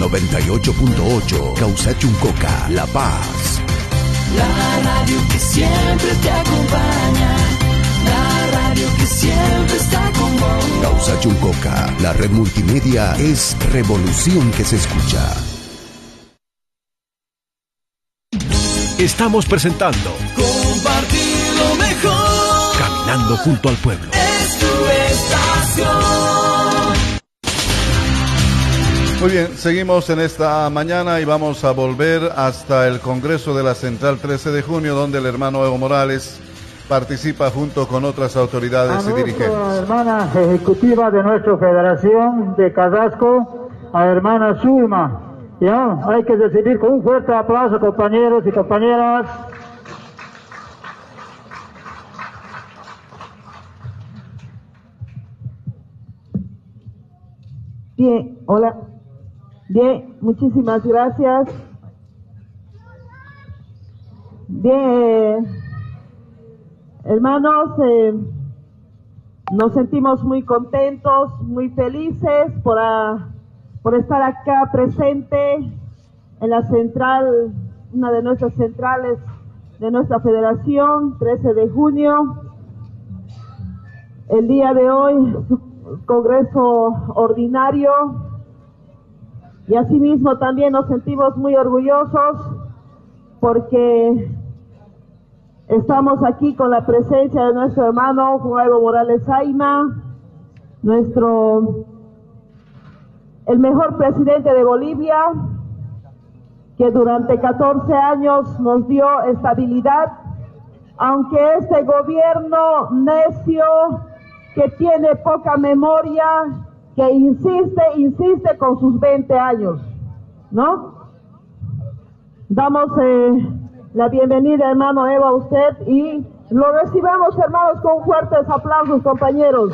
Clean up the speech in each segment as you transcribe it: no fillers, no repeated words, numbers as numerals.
98.8 Causachuncoca, La Paz. La radio que siempre te acompaña, la radio que siempre está con vos. Causachuncoca, la red multimedia es revolución que se escucha. Estamos presentando Compartir lo mejor. Caminando junto al pueblo. Es tu estación. Muy bien, seguimos en esta mañana y vamos a volver hasta el Congreso de la Central 13 de junio, donde el hermano Evo Morales participa junto con otras autoridades y dirigentes. A la hermana ejecutiva de nuestra federación de Carrasco, a la hermana Zulma. Ya, hay que recibir con un fuerte aplauso, compañeros y compañeras. Bien, hola. Bien, muchísimas gracias. Bien, hermanos, nos sentimos muy contentos, muy felices por estar acá presente en la central, una de nuestras centrales de nuestra federación, 13 de junio. El día de hoy, Congreso Ordinario, y asimismo también nos sentimos muy orgullosos porque estamos aquí con la presencia de nuestro hermano Juan Evo Morales Ayma, el mejor presidente de Bolivia, que durante 14 años nos dio estabilidad, aunque este gobierno necio, que tiene poca memoria, que insiste con sus 20 años, ¿no? Damos la bienvenida, hermano Evo, a usted y lo recibamos, hermanos, con fuertes aplausos, compañeros.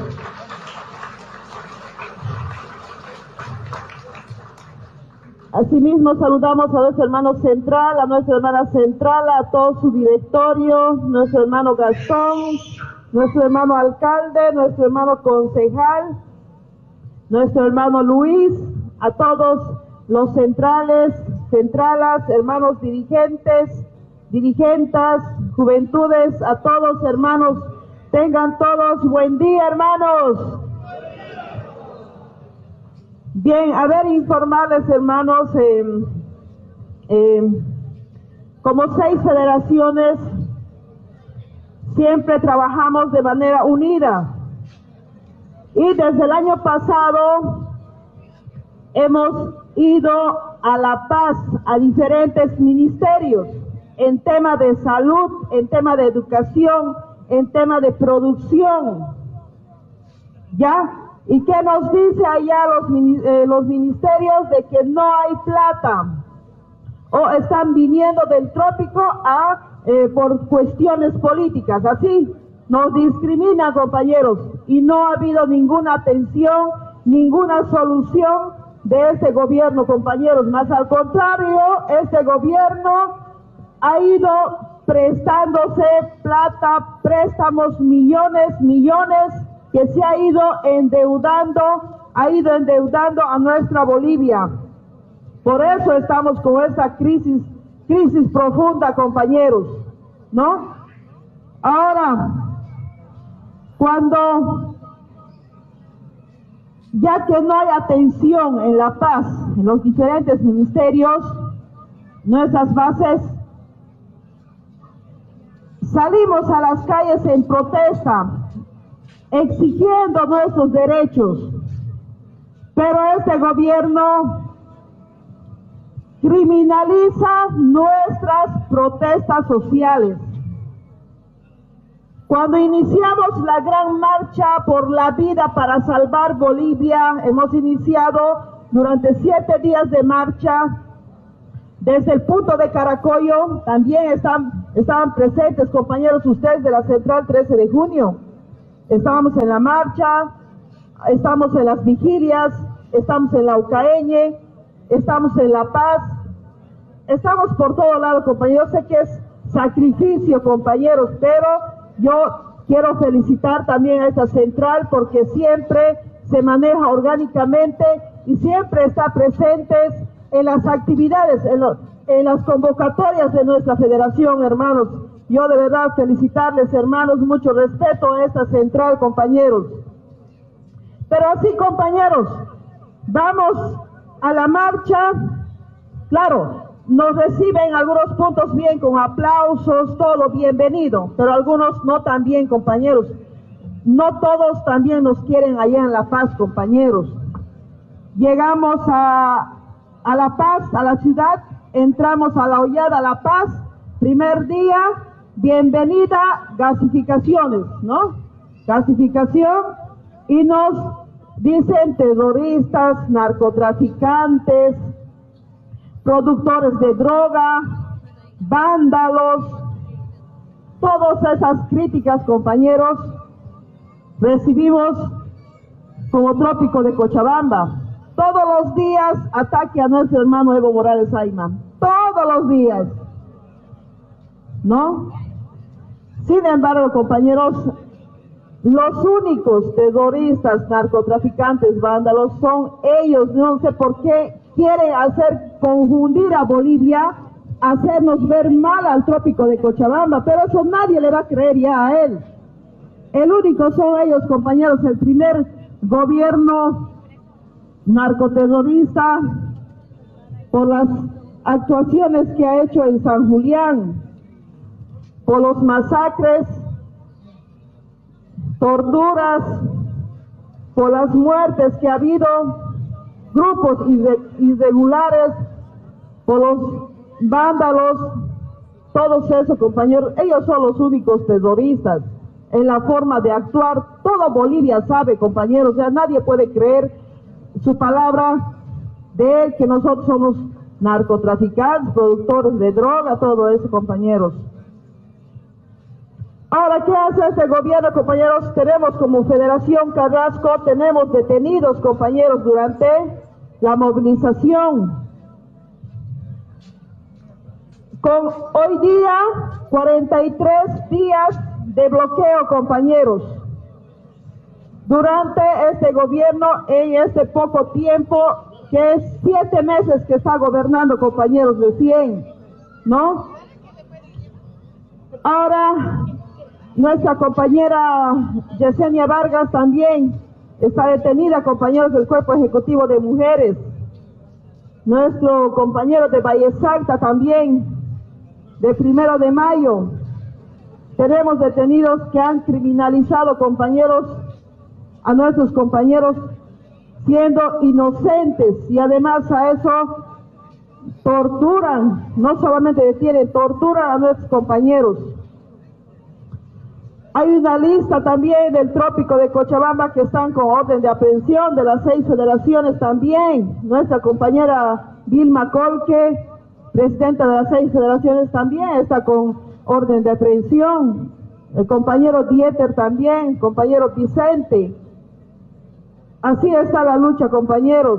Asimismo saludamos a nuestro hermano central, a nuestra hermana central, a todo su directorio, nuestro hermano Gastón, nuestro hermano alcalde, nuestro hermano concejal, nuestro hermano Luis, a todos los centralas, hermanos dirigentes, dirigentas, juventudes, a todos, hermanos, tengan todos buen día, hermanos. Bien, a ver, informarles, hermanos, como 6 federaciones, siempre trabajamos de manera unida. Y desde el año pasado hemos ido a La Paz, a diferentes ministerios, en tema de salud, en tema de educación, en tema de producción. ¿Ya? ¿Y qué nos dice allá los ministerios? De que no hay plata, o están viniendo del trópico por cuestiones políticas, así nos discriminan, compañeros, y no ha habido ninguna atención, ninguna solución de este gobierno, compañeros. Más al contrario, este gobierno ha ido prestándose plata, préstamos, millones, que se ha ido endeudando a nuestra Bolivia. Por eso estamos con esta crisis profunda, compañeros, ¿no? Ahora, ya que no hay atención en La Paz, en los diferentes ministerios, nuestras bases, salimos a las calles en protesta, exigiendo nuestros derechos, pero este gobierno criminaliza nuestras protestas sociales. Cuando iniciamos la gran marcha por la vida para salvar Bolivia, hemos iniciado durante 7 días de marcha desde el punto de Caracollo. También estaban presentes, compañeros, ustedes de la Central 13 de junio. Estábamos en la marcha, estamos en las vigilias, estamos en la Ucaeñe, estamos en La Paz, estamos por todo lado, compañeros. Sé que es sacrificio, compañeros, pero yo quiero felicitar también a esta central porque siempre se maneja orgánicamente y siempre está presentes en las actividades, en las convocatorias de nuestra federación, hermanos. Yo de verdad felicitarles, hermanos, mucho respeto a esta central, compañeros. Pero así, compañeros, vamos a la marcha. Claro, nos reciben algunos puntos bien, con aplausos, todo bienvenido, pero algunos no tan bien, compañeros. No todos también nos quieren allá en La Paz, compañeros. Llegamos a La Paz, a la ciudad, entramos a la hollada La Paz, primer día, bienvenida, gasificaciones, ¿no? Gasificación, y nos dicen terroristas, narcotraficantes, productores de droga, vándalos, todas esas críticas, compañeros, recibimos como Trópico de Cochabamba. Todos los días ataque a nuestro hermano Evo Morales Ayma, todos los días, ¿no? Sin embargo, compañeros, los únicos terroristas, narcotraficantes, vándalos son ellos. No sé por qué quieren hacer confundir a Bolivia, hacernos ver mal al Trópico de Cochabamba, pero eso nadie le va a creer ya a él. El único son ellos, compañeros, el primer gobierno narcoterrorista por las actuaciones que ha hecho en San Julián, por los masacres, torturas, por las muertes que ha habido, grupos irregulares, por los vándalos, todos esos, compañeros. Ellos son los únicos terroristas en la forma de actuar. Todo Bolivia sabe, compañeros, o sea, nadie puede creer su palabra de él, que nosotros somos narcotraficantes, productores de droga, todo eso, compañeros. Ahora, ¿qué hace este gobierno, compañeros? Tenemos como Federación Carrasco, tenemos detenidos, compañeros, durante la movilización. Con hoy día, 43 días de bloqueo, compañeros. Durante este gobierno, en este poco tiempo, que es 7 meses que está gobernando, compañeros, recién, ¿no? Ahora, nuestra compañera Yesenia Vargas también está detenida, compañeros del Cuerpo Ejecutivo de Mujeres. Nuestro compañero de Valle Santa también, de 1 de mayo. Tenemos detenidos que han criminalizado, compañeros, a nuestros compañeros siendo inocentes, y además a eso torturan, no solamente detienen, torturan a nuestros compañeros. Hay una lista también del Trópico de Cochabamba que están con orden de aprehensión, de las 6 federaciones también. Nuestra compañera Vilma Colque, presidenta de las 6 federaciones, también está con orden de aprehensión. El compañero Dieter también, compañero Vicente. Así está la lucha, compañeros.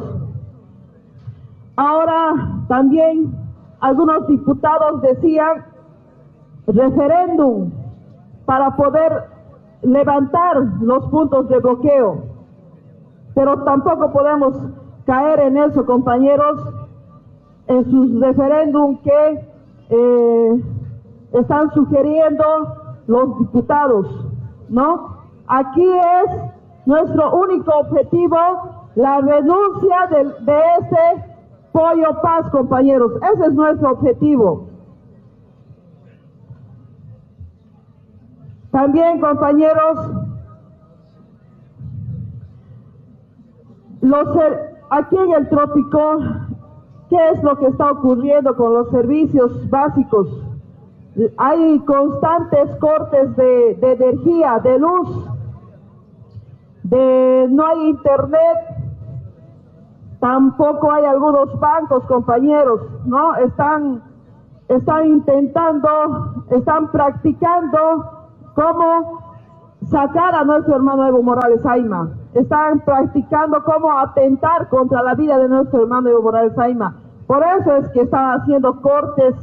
Ahora también algunos diputados decían referéndum para poder levantar los puntos de bloqueo, pero tampoco podemos caer en eso, compañeros, en sus referéndum que están sugiriendo los diputados, ¿no? Aquí es nuestro único objetivo, la renuncia de ese Pollo Paz, compañeros. Ese es nuestro objetivo. También, compañeros, aquí en el Trópico, ¿qué es lo que está ocurriendo con los servicios básicos? Hay constantes cortes de energía, de luz, no hay internet, tampoco hay algunos bancos, compañeros, ¿no? Están intentando, están practicando cómo sacar a nuestro hermano Evo Morales Ayma. Están practicando cómo atentar contra la vida de nuestro hermano Evo Morales Ayma. Por eso es que están haciendo cortes.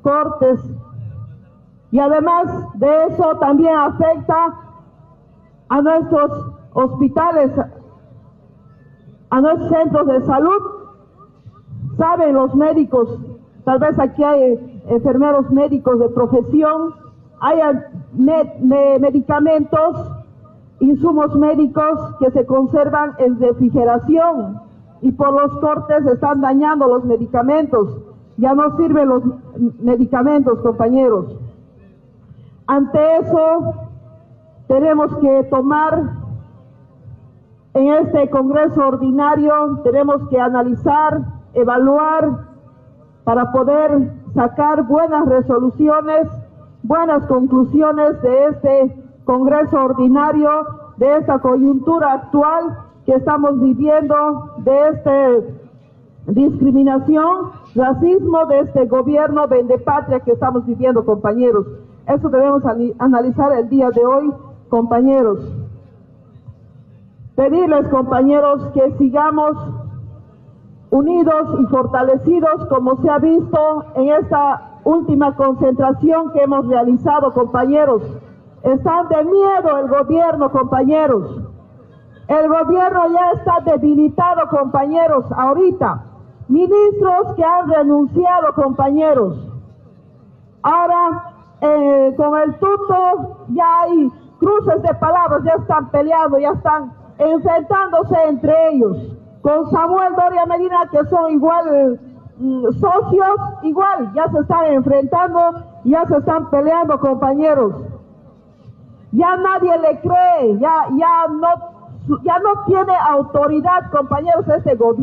Y además de eso también afecta a nuestros hospitales, a nuestros centros de salud. saben los médicos, tal vez aquí hay enfermeros médicos de profesión, hay medicamentos, insumos médicos que se conservan en refrigeración y por los cortes están dañando los medicamentos. Ya no sirven los medicamentos, compañeros. Ante eso, tenemos que tomar en este Congreso ordinario, tenemos que analizar, evaluar, para poder sacar buenas resoluciones, buenas conclusiones de este Congreso ordinario, de esta coyuntura actual que estamos viviendo, de esta discriminación, racismo, de este gobierno vendepatria que estamos viviendo, compañeros. Eso debemos analizar el día de hoy, compañeros. Pedirles, compañeros, que sigamos unidos y fortalecidos, como se ha visto en esta última concentración que hemos realizado, compañeros. Están de miedo el gobierno, compañeros. El gobierno ya está debilitado, compañeros, ahorita. Ministros que han renunciado, compañeros. Ahora, con el tuto, ya hay cruces de palabras, ya están peleando, ya están enfrentándose entre ellos. Con Samuel Doria Medina, que son igual socios, igual, ya se están enfrentando, ya se están peleando, compañeros. Ya nadie le cree, ya no tiene autoridad, compañeros, este gobierno.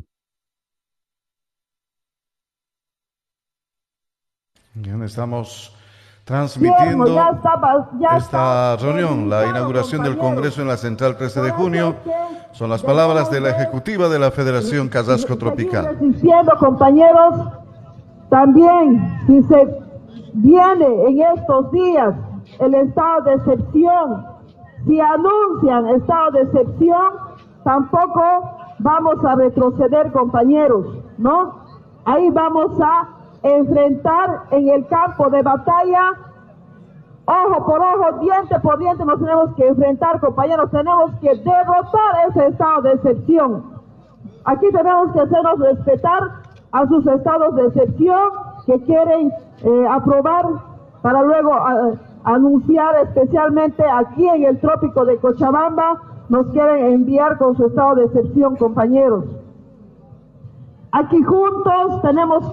Bien, estamos transmitiendo esta reunión, la inauguración del Congreso en la Central 13 de junio. Son las palabras de la ejecutiva de la Federación Kazasco Tropical. Diciendo, compañeros, también si se viene en estos días el estado de excepción, si anuncian estado de excepción, tampoco vamos a retroceder, compañeros, ¿no? Ahí vamos a enfrentar en el campo de batalla, ojo por ojo, diente por diente, nos tenemos que enfrentar, compañeros, tenemos que derrotar ese estado de excepción. Aquí tenemos que hacernos respetar a sus estados de excepción que quieren aprobar para luego anunciar, especialmente aquí en el trópico de Cochabamba, nos quieren enviar con su estado de excepción, compañeros. Aquí juntos tenemos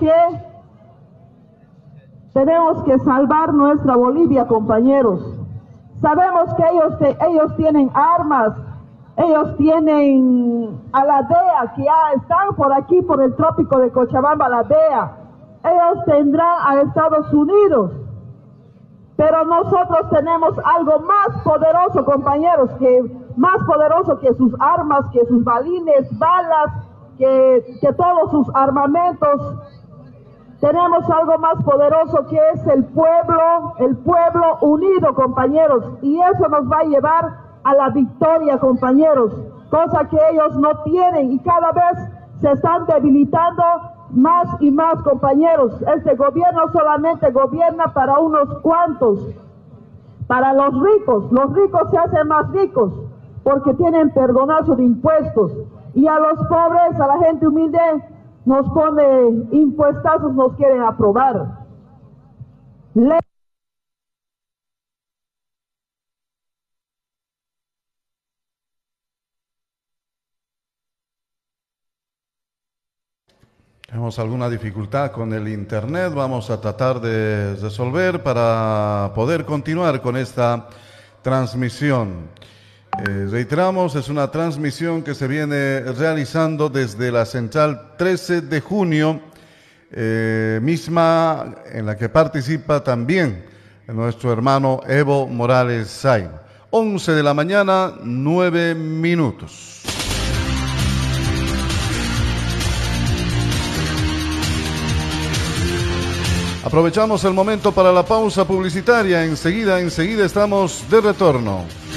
que salvar nuestra Bolivia, compañeros. Sabemos que ellos tienen armas, ellos tienen a la DEA, que ya están por aquí, por el trópico de Cochabamba, la DEA. Ellos tendrán a Estados Unidos. Pero nosotros tenemos algo más poderoso, compañeros, más poderoso que sus armas, que sus balines, balas, que todos sus armamentos. Tenemos algo más poderoso que es el pueblo unido, compañeros, y eso nos va a llevar a la victoria, compañeros, cosa que ellos no tienen y cada vez se están debilitando más y más, compañeros. Este gobierno solamente gobierna para unos cuantos, para los ricos se hacen más ricos porque tienen perdonazo de impuestos, y a los pobres, a la gente humilde, nos pone impuestazos, nos quieren aprobar. Tenemos alguna dificultad con el internet, vamos a tratar de resolver para poder continuar con esta transmisión. Reiteramos, es una transmisión que se viene realizando desde la Central 13 de junio, misma en la que participa también nuestro hermano Evo Morales Sain. 11 de la mañana, 9 minutos. Aprovechamos el momento para la pausa publicitaria. Enseguida estamos de retorno.